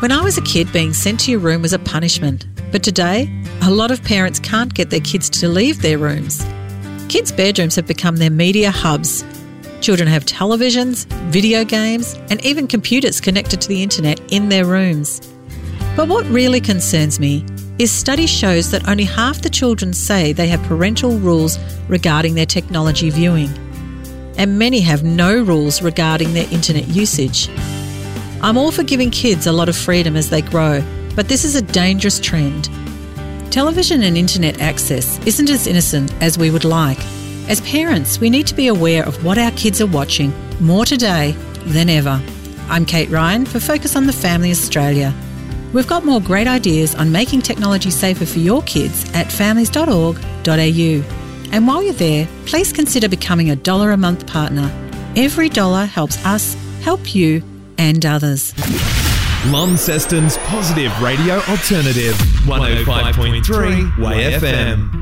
When I was a kid, being sent to your room was a punishment. But today, a lot of parents can't get their kids to leave their rooms. Kids' bedrooms have become their media hubs. Children have televisions, video games, and even computers connected to the internet in their rooms. But what really concerns me is study shows that only half the children say they have parental rules regarding their technology viewing. And many have no rules regarding their internet usage. I'm all for giving kids a lot of freedom as they grow, but this is a dangerous trend. Television and internet access isn't as innocent as we would like. As parents, we need to be aware of what our kids are watching more today than ever. I'm Kate Ryan for Focus on the Family Australia. We've got more great ideas on making technology safer for your kids at families.org.au. And while you're there, please consider becoming a $1 a month partner. Every dollar helps us help you and others. Launceston's Positive Radio Alternative, 105.3 Way FM.